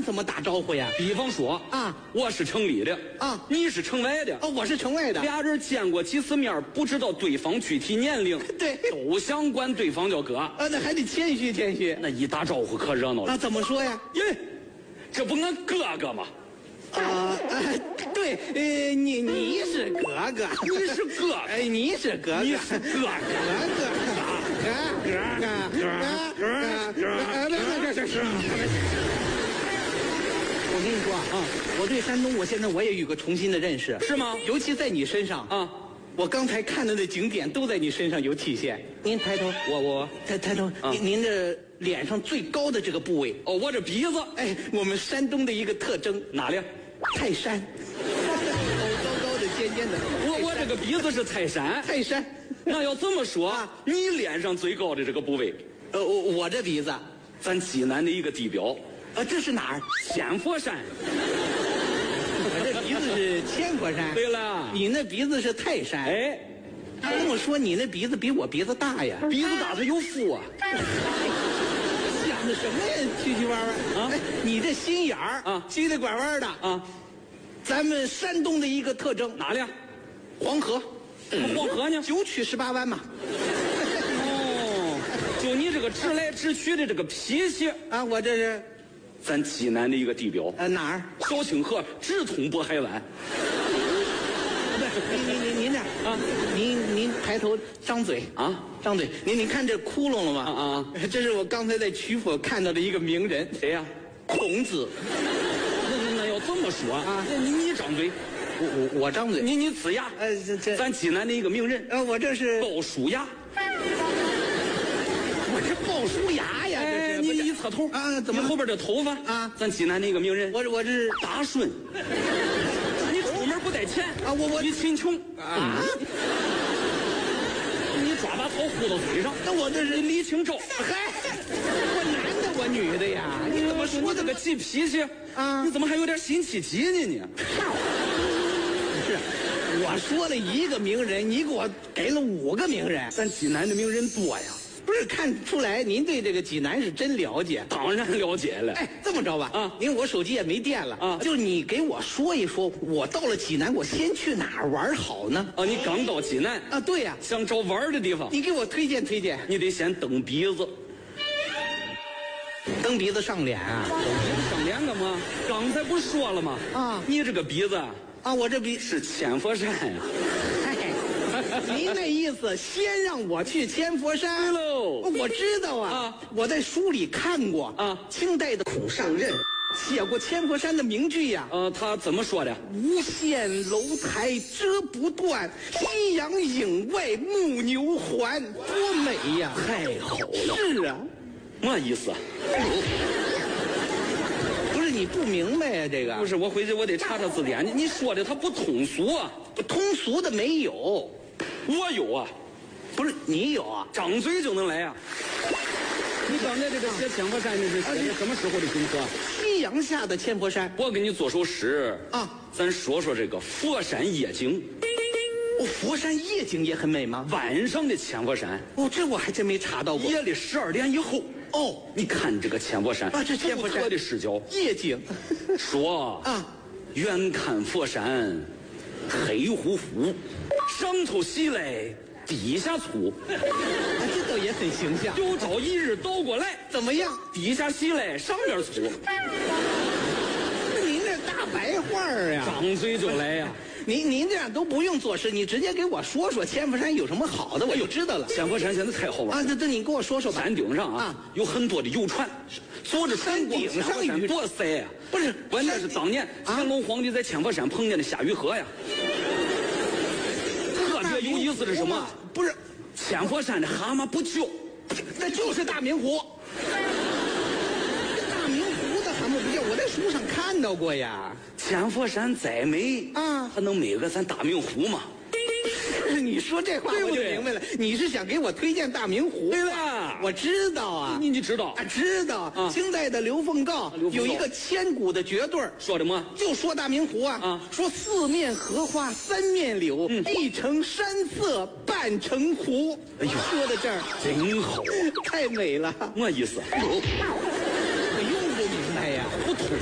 怎么打招呼呀？ 比方说啊， 我是城里的啊， 你是城外的。 哦，我是城外的。 俩人见过几次面，不知道对方具体年龄， 对， 都想管对方叫哥。 那还得谦虚谦虚。 那一打招呼可热闹了。 那怎么说呀？ 耶，这不俺哥哥吗？ 对，你是哥哥， 你是哥哥， 哎，你是哥哥， 你是哥哥， 我跟你说啊，我对山东，现在我也有个重新的认识， 是吗？ 尤其在你身上啊， 我刚才看到的景点都在你身上有体现。您抬头， 我抬头，您这脸上最高的这个部位， 哦，我这鼻子， 哎，我们山东的一个特征， 哪里？ 泰山，高高的尖尖的。 我这个鼻子是泰山， 泰山。 那要这么说啊，你脸上最高的这个部位， 我这鼻子， 咱济南的一个地标， 这是哪儿？ 千佛山。 我这鼻子是千佛山。 对了， 你那鼻子是泰山。 哎， 跟我说你那鼻子比我鼻子大呀？ 鼻子大它有福啊。 想的什么呀？曲曲弯弯啊！哎，你这心眼儿啊， 曲里拐弯的啊。咱们山东的一个特征哪里啊？ 黄河。 黄河呢 ？9曲18弯嘛。 哦，就你这个直来直去的这个脾气啊，我这是咱济南的一个地标。 哪儿？ 小清河直通渤海湾。 您这啊，您抬头张嘴啊， 张嘴。您看这窟窿了吗？ 啊， 这是我刚才在曲阜看到的一个名人。 谁呀？ 孔子。 那要这么说啊，你张嘴， 我张嘴， 你呲牙。咱济南的一个名人。 我这是鲍叔牙。 我这鲍叔牙呀，这是。 你一侧头啊，怎么后边这头发啊？ 咱济南的一个名人。 我这是大顺。你出门不带钱啊？我你贫穷啊？ 你抓把草糊到嘴上， 那我这是李清照。 嗨，我男的我女的呀？你怎么说这个急脾气啊？ 你怎么还有点辛弃疾呢？你是，我说了一个名人，你给我给了5个名人。 咱济南的名人多呀。 不是看出来您对这个济南是真了解？ 当然了解了。 哎，这么着吧啊，因为我手机也没电了啊，就是你给我说一说，我到了济南，我先去哪儿玩好呢？ 啊，你刚到济南啊？对呀， 想找玩的地方， 你给我推荐推荐。 你得先蹬鼻子。 蹬鼻子上脸啊？ 蹬鼻子上脸干嘛？刚才不是说了吗？啊，你这个鼻子啊，我这鼻是千佛山呀。 您那意思，先让我去千佛山？ 对喽， 我知道啊，我在书里看过啊，清代的孔尚任写过千佛山的名句呀。 他怎么说的？ 无限楼台遮不断，夕阳影外牧牛还，多美呀！ 太好了。 是啊， 嘛意思？ 不是你不明白呀？这个不是，我回去我得查查字典。你说的它不通俗啊？ 通俗的没有。 我有啊。 不是你有啊？ 张嘴就能来啊。你刚才这个写千佛山，你是写的什么时候的景色？ 夕阳下的千佛山。 我给你做首诗啊，咱说说这个佛山夜景。 佛山夜景也很美吗？ 晚上的千佛山。 这我还真没查到过。 夜里12点以后。你看这个千佛山啊，这千佛山独特的视角， 夜景。 说啊，远看佛山黑乎乎，上头细来地下粗。 这倒也很形象。 有朝一日倒过来， 怎么样？ 地下细来上边粗。 您这大白话呀， 张嘴就来呀。 您这样都不用做诗，你直接给我说说千佛山有什么好的，我就知道了。 千佛山现在太好玩啊！这你给我说说吧。 山顶上啊，有很多的游船，坐着船过千佛山，多塞呀！ 不是， 关键是当年乾隆皇帝在千佛山碰见的夏雨荷呀。特别有意思是什么？ 不是， 千佛山的蛤蟆不叫， 那就是大明湖。大明湖的蛤蟆不叫，我在书上看到过呀。 千佛山再美啊，还能美个咱大明湖吗？ 你说这话我就明白了，你是想给我推荐大明湖？ 对了， 我知道啊。 你知道？ 知道啊。清代的刘凤告有一个千古的绝对， 说的么？ 就说大明湖啊，说4面荷花3面柳，一城山色半城湖。哎呦，说到这儿真好， 太美了。 么意思？ 我用不明白呀， 不通。